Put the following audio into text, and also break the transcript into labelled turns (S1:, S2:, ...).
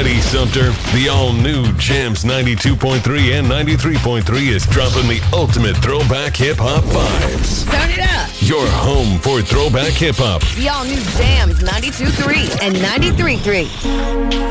S1: ready, Sumter? The all-new Jams 92.3 and 93.3 is dropping the ultimate throwback hip-hop vibes.
S2: Turn it up.
S1: Your home for throwback hip-hop.
S2: The all-new Jams 92.3 and 93.3.